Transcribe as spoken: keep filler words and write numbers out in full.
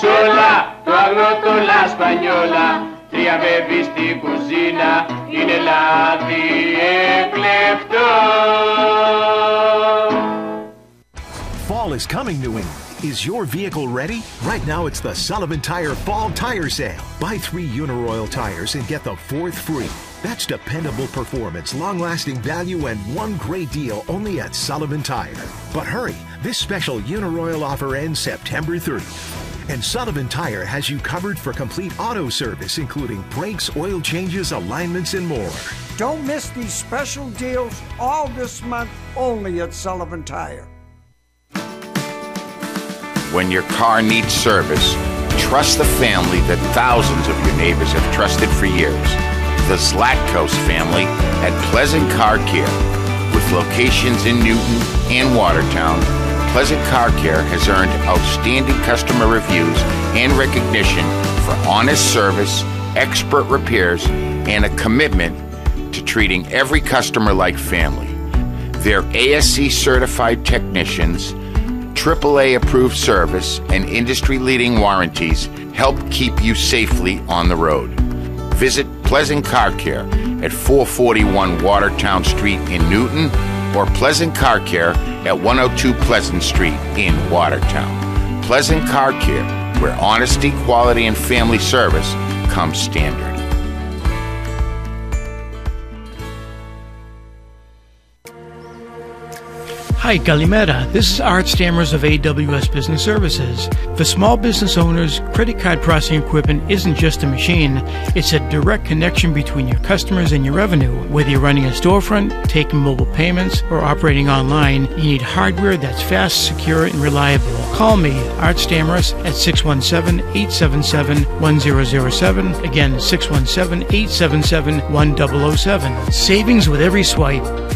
sola, το αγρότο la spagnola. Τρία μπέμπι στην κουζίνα, είναι λάδι εκλεκτό. Fall is coming, New England. Is your vehicle ready? Right now it's the Sullivan Tire Fall Tire Sale. Buy three Uniroyal tires and get the fourth free. That's dependable performance, long-lasting value, and one great deal only at Sullivan Tire. But hurry, this special Uniroyal offer ends September thirtieth. And Sullivan Tire has you covered for complete auto service, including brakes, oil changes, alignments, and more. Don't miss these special deals all this month only at Sullivan Tire. When your car needs service, trust the family that thousands of your neighbors have trusted for years. The Zlatkos family at Pleasant Car Care. With locations in Newton and Watertown, Pleasant Car Care has earned outstanding customer reviews and recognition for honest service, expert repairs, and a commitment to treating every customer like family. Their A S C certified technicians, triple A approved service, and industry-leading warranties help keep you safely on the road. Visit Pleasant Car Care at four forty-one Watertown Street in Newton or Pleasant Car Care at one oh two Pleasant Street in Watertown. Pleasant Car Care, where honesty, quality, and family service come standard. Hi, Kalimera. This is Art Stammers of A W S Business Services. For small business owners, credit card processing equipment isn't just a machine. It's a direct connection between your customers and your revenue. Whether you're running a storefront, taking mobile payments, or operating online, you need hardware that's fast, secure, and reliable. Call me, Art Stammers, at six one seven, eight seven seven, one zero zero seven. Again, six one seven, eight seven seven, one zero zero seven. Savings with every swipe.